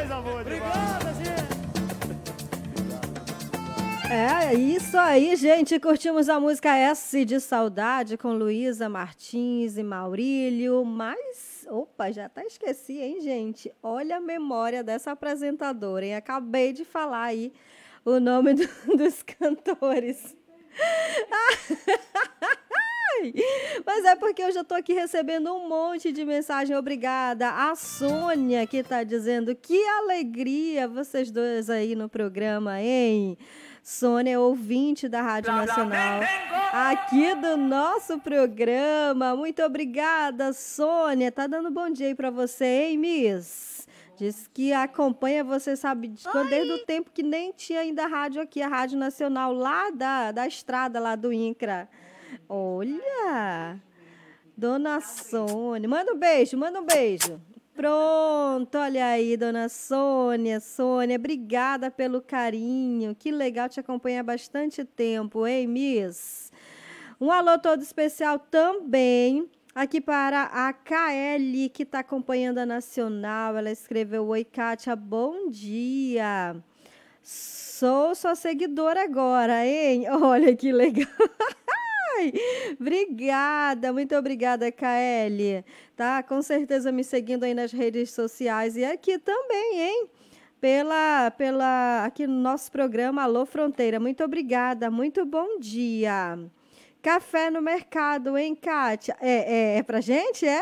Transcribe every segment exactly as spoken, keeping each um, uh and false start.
coisa boa demais. Obrigada, gente. É, isso aí, gente. Curtimos a música S de Saudade com Luísa Martins e Maurílio, mas, opa, já até esqueci, hein, gente? Olha a memória dessa apresentadora, hein? Acabei de falar aí o nome do- dos cantores. Mas é porque eu já estou aqui recebendo um monte de mensagem. Obrigada. A Sônia que está dizendo que alegria vocês dois aí no programa, hein? Sônia é ouvinte da Rádio Nacional aqui do nosso programa. Muito obrigada, Sônia. Tá dando bom dia aí para você, hein, Miss? Diz que acompanha, você sabe, de quando- desde o tempo que nem tinha ainda rádio aqui, a Rádio Nacional, lá da, da estrada, lá do INCRA. Olha, Dona Sônia. Manda um beijo, manda um beijo. Pronto, olha aí, Dona Sônia. Sônia, obrigada pelo carinho. Que legal te acompanhar há bastante tempo, hein, Miss? Um alô todo especial também aqui para a K L, que está acompanhando a Nacional. Ela escreveu: Oi, Kátia, bom dia. Sou sua seguidora agora, hein? Olha que legal. Ai, obrigada, muito obrigada, K L. Tá, com certeza me seguindo aí nas redes sociais e aqui também, hein? Pela, pela, aqui no nosso programa Alô Fronteira. Muito obrigada, muito bom dia. Café no mercado, hein, Kátia? É, é, é pra gente, é?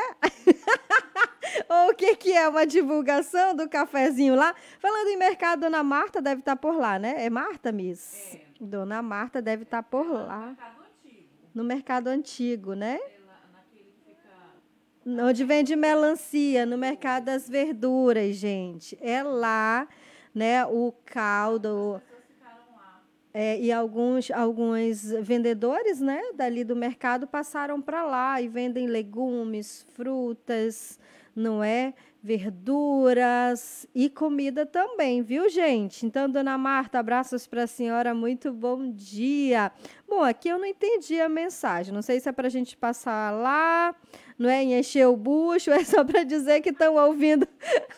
Ou o que que é uma divulgação do cafezinho lá? Falando em mercado, Dona Marta deve estar por lá, né? É Marta, Miss? É. Dona Marta deve estar por É lá lá. no mercado antigo. No mercado antigo, né? É lá naquele que fica. Onde vende melancia, no mercado das verduras, gente. É lá, né, o caldo. As pessoas ficaram lá. É, e alguns, alguns vendedores, né, dali do mercado passaram para lá e vendem legumes, frutas, não é? Verduras e comida também, viu, gente? Então, Dona Marta, abraços para a senhora, muito bom dia. Bom, aqui eu não entendi a mensagem, não sei se é para a gente passar lá, não é, em encher o bucho, é só para dizer que estão ouvindo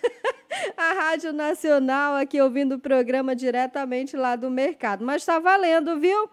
a Rádio Nacional aqui, ouvindo o programa diretamente lá do mercado. Mas está valendo, viu?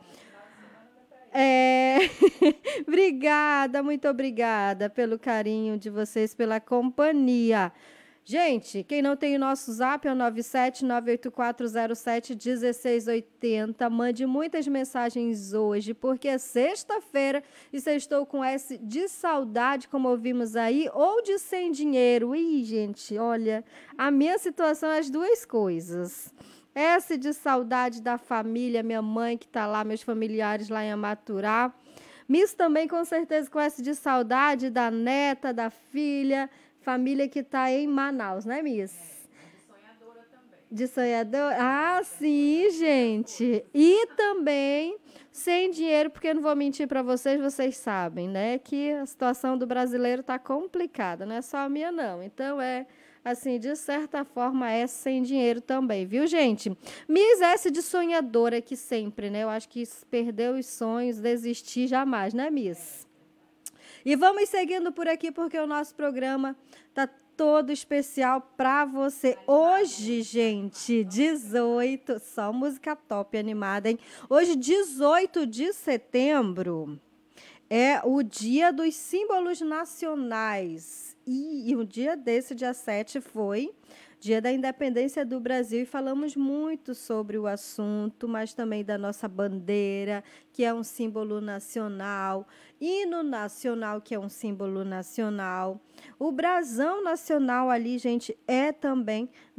É... Obrigada, muito obrigada pelo carinho de vocês, pela companhia. Gente, quem não tem o nosso zap é o nove sete nove oito quatro zero sete um seis oito zero. Mande muitas mensagens hoje, porque é sexta-feira e se eu estou com S de saudade, como ouvimos aí, ou de sem dinheiro. Ih, gente, olha, a minha situação é as duas coisas. S de saudade da família, minha mãe que está lá, meus familiares lá em Amaturá. Miss também, com certeza, com S de saudade da neta, da filha, família que está em Manaus, né, Miss? De sonhadora também. De sonhador? Ah, sim, gente. E também sem dinheiro, porque não vou mentir para vocês, vocês sabem, né, que a situação do brasileiro está complicada, não é só a minha, não. Então, é assim, de certa forma, é sem dinheiro também, viu, gente? Miss S de sonhadora que sempre, né? Eu acho que perdeu os sonhos, desistir jamais, né, Miss? E vamos seguindo por aqui, porque o nosso programa tá todo especial para você. Hoje, gente, dezoito, só música top animada, hein? Hoje, dezoito de setembro, é o dia dos símbolos nacionais. E, e o dia desse, dia sete, foi dia da independência do Brasil. E falamos muito sobre o assunto, mas também da nossa bandeira, que é um símbolo nacional. Hino nacional, que é um símbolo nacional. O brasão nacional ali, gente, é também